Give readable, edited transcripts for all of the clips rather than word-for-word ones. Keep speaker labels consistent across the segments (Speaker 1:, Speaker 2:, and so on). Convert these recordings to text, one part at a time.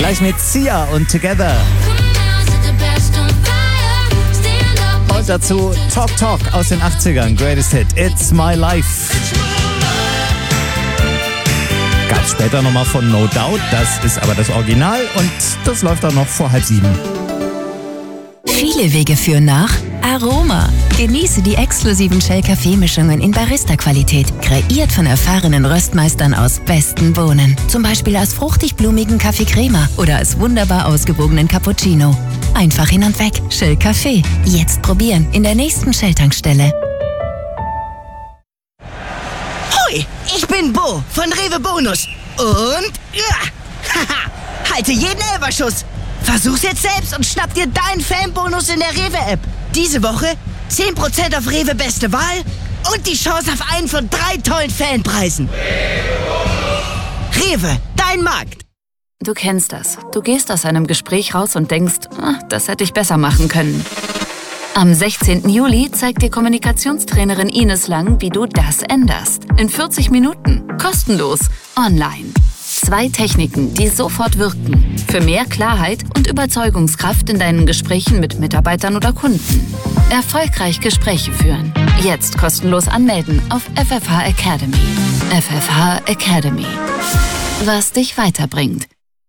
Speaker 1: Gleich mit Sia und Together. Und dazu Talk Talk aus den 80ern. Greatest Hit, It's My Life. Gab's später nochmal von No Doubt. Das ist aber das Original und das läuft dann noch vor 6:30.
Speaker 2: Viele Wege führen nach Aroma. Genieße die exklusiven Shell-Kaffeemischungen in Barista-Qualität, kreiert von erfahrenen Röstmeistern aus besten Bohnen. Zum Beispiel aus fruchtig-blumigen Kaffee Crema oder als wunderbar ausgewogenen Cappuccino. Einfach hin und weg. Shell Kaffee. Jetzt probieren in der nächsten Shell-Tankstelle.
Speaker 3: Hoi, ich bin Bo von Rewe Bonus. Und haha, halte jeden Elferschuss. Versuch's jetzt selbst und schnapp dir deinen Fanbonus in der Rewe-App. Diese Woche 10% auf Rewe Beste Wahl und die Chance auf einen von 3 tollen Fanpreisen. Rewe, dein Markt.
Speaker 4: Du kennst das. Du gehst aus einem Gespräch raus und denkst, das hätte ich besser machen können. Am 16. Juli zeigt dir Kommunikationstrainerin Ines Lang, wie du das änderst. In 40 Minuten. Kostenlos. Online. 2 Techniken, die sofort wirken. Für mehr Klarheit und Überzeugungskraft in deinen Gesprächen mit Mitarbeitern oder Kunden. Erfolgreich Gespräche führen. Jetzt kostenlos anmelden auf FFH Academy. FFH Academy. Was dich weiterbringt.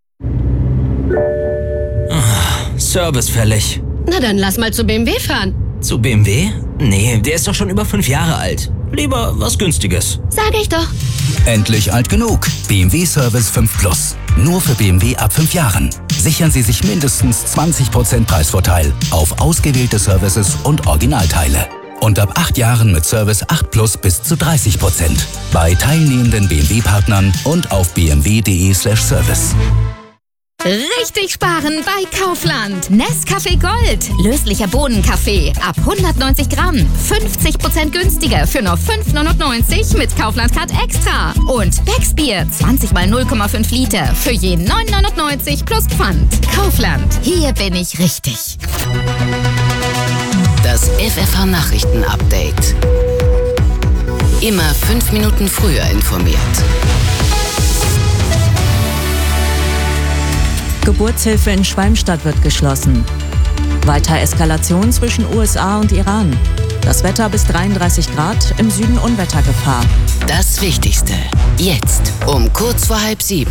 Speaker 5: Service fällig.
Speaker 6: Na dann lass mal zu BMW fahren.
Speaker 5: Zu BMW? Nee, der ist doch schon über 5 Jahre alt. Lieber was Günstiges.
Speaker 6: Sag ich doch.
Speaker 7: Endlich alt genug. BMW Service 5 Plus. Nur für BMW ab 5 Jahren. Sichern Sie sich mindestens 20% Preisvorteil auf ausgewählte Services und Originalteile. Und ab 8 Jahren mit Service 8 Plus bis zu 30%. Bei teilnehmenden BMW-Partnern und auf bmw.de/service.
Speaker 8: Richtig sparen bei Kaufland. Nescafé Gold. Löslicher Bohnenkaffee. Ab 190 Gramm. 50% günstiger für nur 5,99 mit Kaufland Card Extra. Und Becksbier. 20 mal 0,5 Liter. Für jeden 9,99 plus Pfand. Kaufland. Hier bin ich richtig.
Speaker 2: Das FFH Nachrichten-Update. Immer 5 Minuten früher informiert.
Speaker 9: Geburtshilfe in Schwalmstadt wird geschlossen. Weiter Eskalation zwischen USA und Iran. Das Wetter bis 33 Grad, im Süden Unwettergefahr.
Speaker 2: Das Wichtigste. Jetzt um kurz vor 6:30.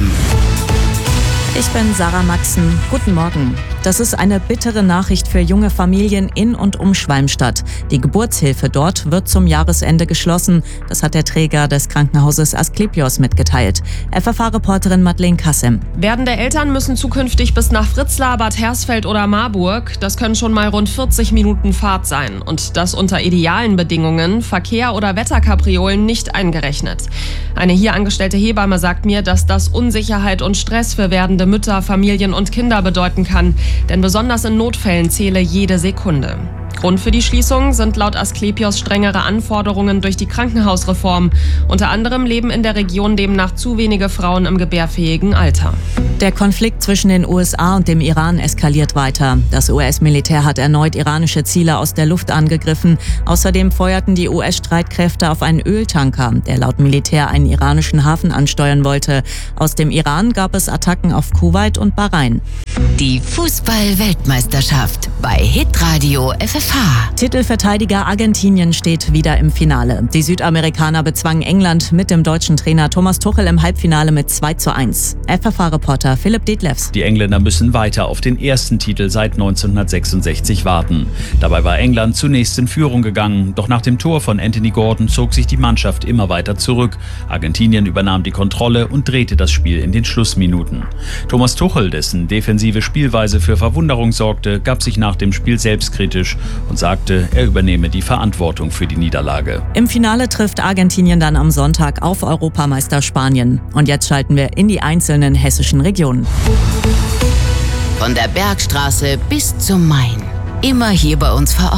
Speaker 9: Ich bin Sarah Maxen. Guten Morgen. Das ist eine bittere Nachricht für junge Familien in und um Schwalmstadt. Die Geburtshilfe dort wird zum Jahresende geschlossen. Das hat der Träger des Krankenhauses Asklepios mitgeteilt. FFH-Reporterin Madeleine Kassem.
Speaker 10: Werdende Eltern müssen zukünftig bis nach Fritzlar, Bad Hersfeld oder Marburg. Das können schon mal rund 40 Minuten Fahrt sein. Und das unter idealen Bedingungen, Verkehr oder Wetterkapriolen nicht eingerechnet. Eine hier angestellte Hebamme sagt mir, dass das Unsicherheit und Stress für werdende Mütter, Familien und Kinder bedeuten kann. Denn besonders in Notfällen zähle jede Sekunde. Grund für die Schließung sind laut Asklepios strengere Anforderungen durch die Krankenhausreform. Unter anderem leben in der Region demnach zu wenige Frauen im gebärfähigen Alter.
Speaker 9: Der Konflikt zwischen den USA und dem Iran eskaliert weiter. Das US-Militär hat erneut iranische Ziele aus der Luft angegriffen. Außerdem feuerten die US-Streitkräfte auf einen Öltanker, der laut Militär einen iranischen Hafen ansteuern wollte. Aus dem Iran gab es Attacken auf Kuwait und Bahrain.
Speaker 2: Die Fußball-Weltmeisterschaft bei Hitradio FFH.
Speaker 9: Titelverteidiger Argentinien steht wieder im Finale. Die Südamerikaner bezwangen England mit dem deutschen Trainer Thomas Tuchel im Halbfinale mit 2:1. FFH-Reporter Philipp Detlefs.
Speaker 11: Die Engländer müssen weiter auf den ersten Titel seit 1966 warten. Dabei war England zunächst in Führung gegangen, doch nach dem Tor von Anthony Gordon zog sich die Mannschaft immer weiter zurück. Argentinien übernahm die Kontrolle und drehte das Spiel in den Schlussminuten. Thomas Tuchel, dessen defensive Spielweise für Verwunderung sorgte, gab sich nach dem Spiel selbstkritisch und sagte, er übernehme die Verantwortung für die Niederlage.
Speaker 9: Im Finale trifft Argentinien dann am Sonntag auf Europameister Spanien. Und jetzt schalten wir in die einzelnen hessischen Regionen.
Speaker 2: Von der Bergstraße bis zum Main. Immer hier bei uns vor Ort.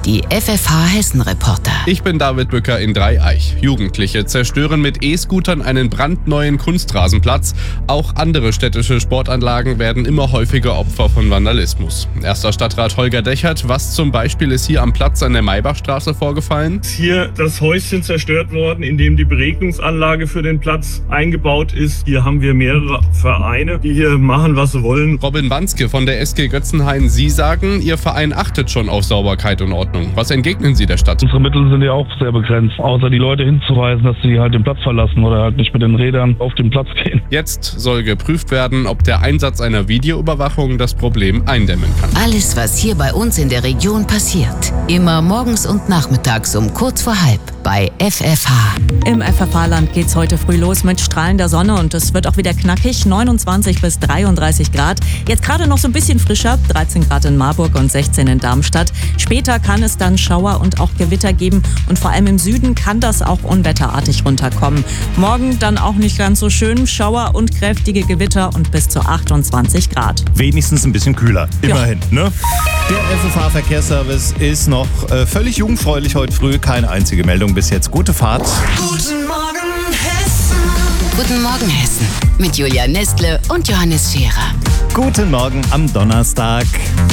Speaker 2: Die FFH Hessen-Reporter.
Speaker 12: Ich bin David Bücker in Dreieich. Jugendliche zerstören mit E-Scootern einen brandneuen Kunstrasenplatz. Auch andere städtische Sportanlagen werden immer häufiger Opfer von Vandalismus. Erster Stadtrat Holger Dechert, was zum Beispiel ist hier am Platz an der Maybachstraße vorgefallen?
Speaker 13: Hier das Häuschen zerstört worden, in dem die Beregnungsanlage für den Platz eingebaut ist. Hier haben wir mehrere Vereine, die hier machen, was sie wollen.
Speaker 12: Robin Banske von der SG Götzenhain, Sie sagen, Ihr Verein achtet schon auf Sauberkeit und Ordnung. Was entgegnen Sie der Stadt?
Speaker 14: Unsere Mittel sind ja auch sehr begrenzt, außer die Leute hinzuweisen, dass sie halt den Platz verlassen oder halt nicht mit den Rädern auf den Platz gehen.
Speaker 12: Jetzt soll geprüft werden, ob der Einsatz einer Videoüberwachung das Problem eindämmen kann.
Speaker 2: Alles, was hier bei uns in der Region passiert. Immer morgens und nachmittags um kurz vor halb bei FFH.
Speaker 9: Im FFH-Land geht's heute früh los mit strahlender Sonne und es wird auch wieder knackig, 29 bis 33 Grad. Jetzt gerade noch so ein bisschen frischer, 13 Grad in Marburg und 16 in Darmstadt. Später kann es dann Schauer und auch Gewitter geben und vor allem im Süden kann das auch unwetterartig runterkommen. Morgen dann auch nicht ganz so schön, Schauer und kräftige Gewitter und bis zu 28 Grad.
Speaker 1: Wenigstens ein bisschen kühler, immerhin, ne? Der FFH-Verkehrsservice ist noch völlig jugendfräulich heute früh, keine einzige Meldung bis jetzt. Gute Fahrt.
Speaker 2: Guten Morgen Hessen. Guten Morgen Hessen mit Julia Nestle und Johannes Scherer.
Speaker 1: Guten Morgen am Donnerstag.